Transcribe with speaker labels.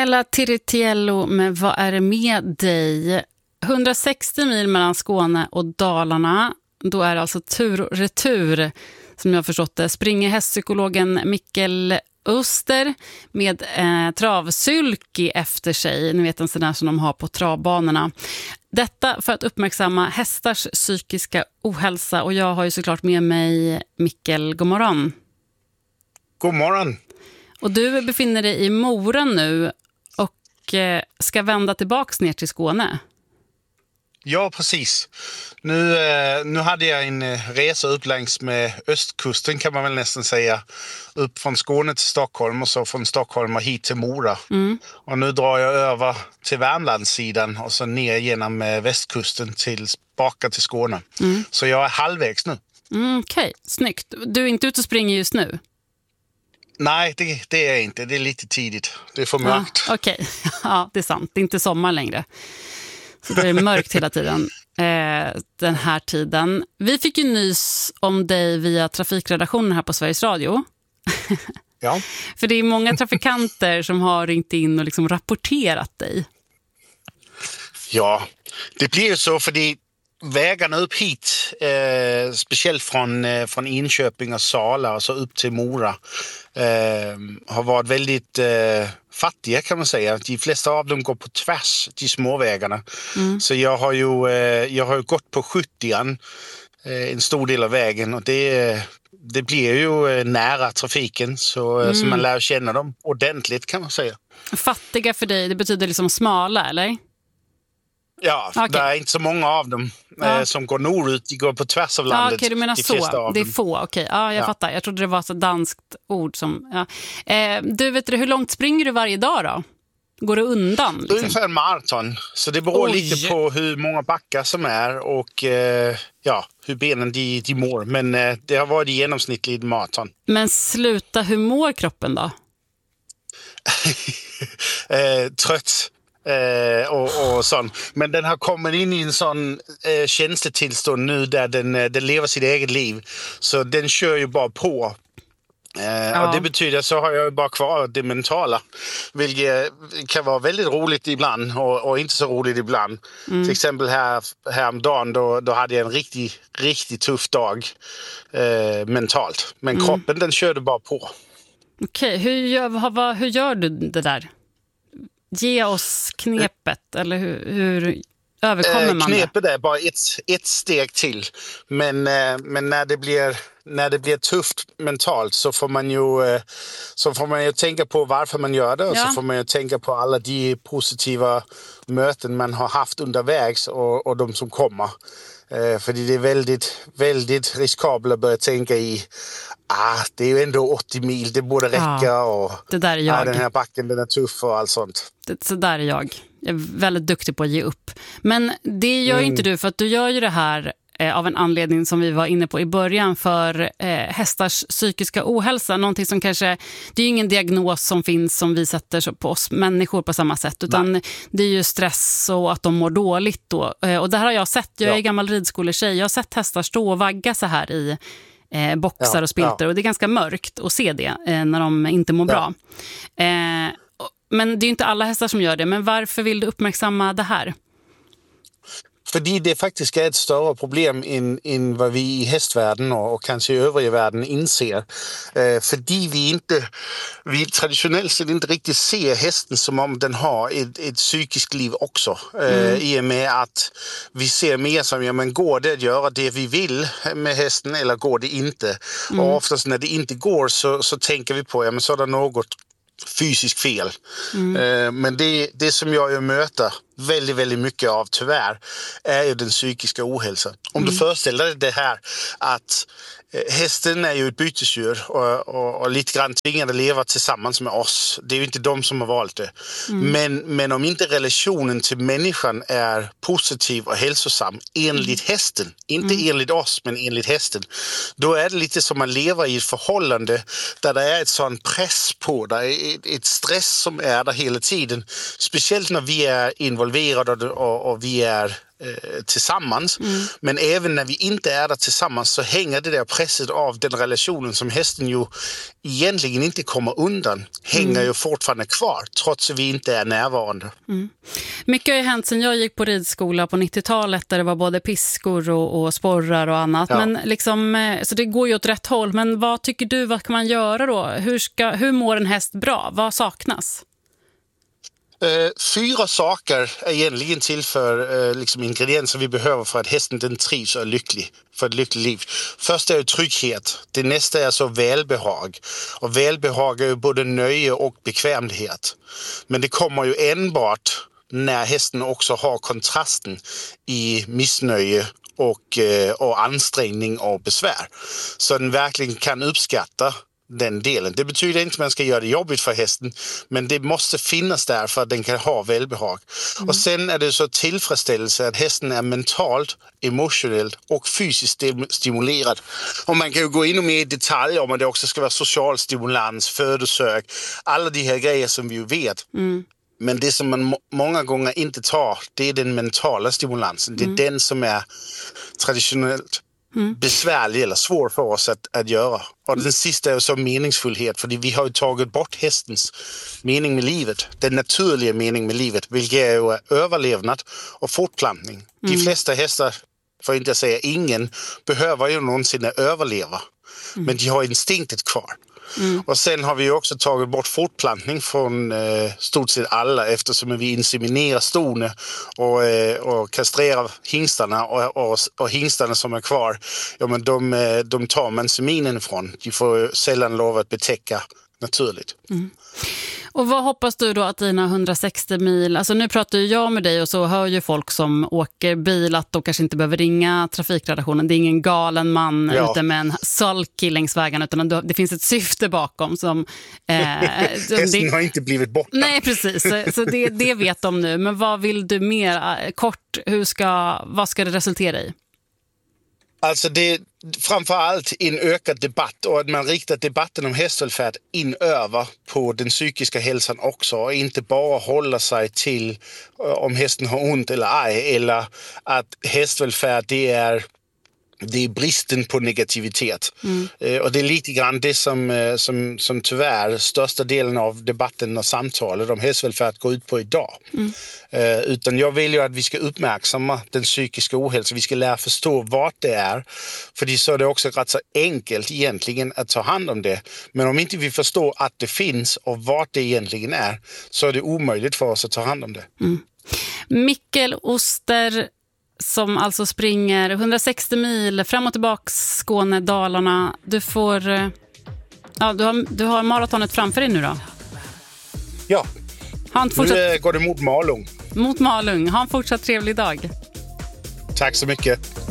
Speaker 1: Ella Tiritiello med Vad är det med dig? 160 mil mellan Skåne och Dalarna. Då är det alltså tur och retur, som jag har förstått det. Springer hästpsykologen Mikkel Öster med travsylki efter sig. Ni vet en sån där som de har på travbanorna. Detta för att uppmärksamma hästars psykiska ohälsa. Och jag har ju såklart med mig Mikkel. God morgon.
Speaker 2: God morgon.
Speaker 1: Och du befinner dig i Mora nu och ska vända tillbaks ner till Skåne.
Speaker 2: Ja, precis. Nu hade jag en resa upp längs med östkusten, kan man väl nästan säga. Upp från Skåne till Stockholm och så från Stockholm och hit till Mora. Mm. Och nu drar jag över till Värmlandssidan och så ner genom västkusten tillbaka till Skåne. Mm. Så jag är halvvägs nu.
Speaker 1: Okej, snyggt. Du är inte ute och springer just nu?
Speaker 2: Nej, det är jag inte. Det är lite tidigt. Det är för mörkt.
Speaker 1: Okej, ja, det är sant. Det är inte sommar längre. Så det är mörkt hela tiden, den här tiden. Vi fick ju nys om dig via trafikredaktionen här på Sveriges Radio.
Speaker 2: Ja.
Speaker 1: För det är många trafikanter som har ringt in och liksom rapporterat dig.
Speaker 2: Ja, det blir ju så för vägarna upp hit, speciellt från Enköping och Sala och så upp till Mora, har varit väldigt fattiga, kan man säga. De flesta av dem går på tvärs, de småvägarna. Så jag har ju gått på 70an en stor del av vägen, och det blir ju nära trafiken, så man lär känna dem ordentligt, kan man säga.
Speaker 1: Fattiga för dig, det betyder liksom smala, eller?
Speaker 2: Ja, okay. Det är inte så många av dem som går norrut. De går på tvärs av landet.
Speaker 1: Okej, du menar så. Det är få, okej. Ja, jag fattar. Jag trodde det var ett danskt ord som... Ja. Du, vet du, hur långt springer du varje dag då? Går du undan? Liksom?
Speaker 2: Ungefär en maraton. Så det beror lite på hur många backar som är och hur benen de mår. Men det har varit genomsnittligt maraton.
Speaker 1: Men sluta, hur mår kroppen då?
Speaker 2: Trött. Och sånt. Men den har kommit in i en sån känslotillstånd nu där den lever sitt eget liv. Så den kör ju bara på. Och det betyder så har jag bara kvar det mentala. Vilket kan vara väldigt roligt ibland och inte så roligt ibland. Till exempel häromdagen då hade jag en riktigt tuff dag mentalt. Men kroppen den körde bara på.
Speaker 1: Okej, hur gör du det där? Ge oss knepet, eller hur överkommer man
Speaker 2: knepet är bara ett steg till. Men när det blir tufft mentalt så får man ju tänka på varför man gör det. Och så får man ju tänka på alla de positiva möten man har haft undervägs och de som kommer. För det är väldigt, väldigt riskabelt att börja tänka i det är ju ändå 80 mil, det borde räcka och
Speaker 1: det där är jag.
Speaker 2: Den här backen den är tuff och allt sånt.
Speaker 1: Så där är jag. Jag är väldigt duktig på att ge upp. Men det gör inte du, för att du gör ju det här av en anledning som vi var inne på i början, för hästars psykiska ohälsa. Någonting som kanske, det är ju ingen diagnos som finns som vi sätter på oss människor på samma sätt, utan det är ju stress och att de mår dåligt då. Och det här har jag sett, jag är gammal ridskoletjej, jag har sett hästar stå och vagga så här i boxar och spilter, och det är ganska mörkt att se det när de inte mår bra. Men det är ju inte alla hästar som gör det, men varför vill du uppmärksamma det här?
Speaker 2: Fordi det faktiskt är ett större problem än vad vi i hästvärlden och kanske i övriga världen inser. Fordi vi traditionellt sett inte riktigt ser hästen som om den har ett psykiskt liv också. I och med att vi ser mer som, men går det att göra det vi vill med hästen eller går det inte? Och oftast när det inte går så tänker vi på, men så är det något fysiskt fel. Men det som jag ju möter väldigt, väldigt mycket av tyvärr är ju den psykiska ohälsan. Om du föreställer dig det här att hästen är ju ett bytesdjur och lite grann tvingade att leva tillsammans med oss. Det är ju inte de som har valt det. Men om inte relationen till människan är positiv och hälsosam enligt hästen, inte enligt oss men enligt hästen, då är det lite som man lever i ett förhållande där det är ett sån press på, där är ett stress som är där hela tiden. Speciellt när vi är involverade involverad och vi är tillsammans. Men även när vi inte är där tillsammans så hänger det där presset av den relationen som hästen ju egentligen inte kommer undan. Hänger ju fortfarande kvar trots att vi inte är närvarande.
Speaker 1: Mycket har ju hänt sen jag gick på ridskola på 90-talet där det var både piskor och sporrar och annat. Ja. Men liksom, så det går ju åt rätt håll. Men vad tycker du, vad kan man göra då? Hur mår en häst bra? Vad saknas?
Speaker 2: 4 saker är egentligen till för liksom ingredienser vi behöver för att hästen den trivs och är lycklig. För ett lyckligt liv. Först är ju trygghet. Det nästa är så välbehag. Och välbehag är ju både nöje och bekvämlighet. Men det kommer ju enbart när hästen också har kontrasten i missnöje och ansträngning och besvär. Så den verkligen kan uppskatta den delen. Det betyder inte att man ska göra det jobbigt för hästen, men det måste finnas där för att den kan ha välbehag. Och sen är det så tillfredsställelse att hästen är mentalt, emotionellt och fysiskt stimulerad. Och man kan ju gå in mer i detalj om att det också ska vara social stimulans, födosök, alla de här grejer som vi ju vet. Men det som man många gånger inte tar, det är den mentala stimulansen. Det är den som är traditionellt besvärlig eller svår för oss att göra. Och den sista är så meningsfullhet, för vi har ju tagit bort hästens mening med livet, den naturliga mening med livet, vilket är ju överlevnad och fortplantning. De flesta hästar, för att inte säga ingen, behöver ju någonsin överleva, men de har instinktet kvar. Och sen har vi också tagit bort fortplantning från stort sett alla, eftersom vi inseminerar stone och kastrerar hingstarna och hingstarna som är kvar, ja, men de tar man seminen ifrån. De får sällan lov att betäcka naturligt.
Speaker 1: Och vad hoppas du då att dina 160 mil, alltså nu pratar ju jag med dig och så hör ju folk som åker bil att de kanske inte behöver ringa trafikredaktionen. Det är ingen galen man ute med en sulky längs vägen, utan det finns ett syfte bakom som...
Speaker 2: Hästen har inte blivit borta.
Speaker 1: Nej, precis. Så det vet de nu. Men vad vill du mer? Kort, vad ska det resultera i?
Speaker 2: Alltså det är framförallt en ökad debatt och att man riktar debatten om hästvälfärd in över på den psykiska hälsan också och inte bara hålla sig till om hästen har ont eller ej, eller att hästvälfärd det är bristen på negativitet. Och det är lite grann det som tyvärr största delen av debatten och samtalet om hästvälfärd går ut på idag. Utan jag vill ju att vi ska uppmärksamma den psykiska ohälsan. Vi ska lära förstå vad det är. För så är det också rätt så enkelt egentligen att ta hand om det. Men om inte vi förstår att det finns och vad det egentligen är, så är det omöjligt för oss att ta hand om det.
Speaker 1: Mikkel Oster, som alltså springer 160 mil fram och tillbaka Skåne, Dalarna. Du har maratonet framför dig nu då?
Speaker 2: Ja, nu går det mot Malung.
Speaker 1: Mot Malung. Ha en fortsatt trevlig dag.
Speaker 2: Tack så mycket.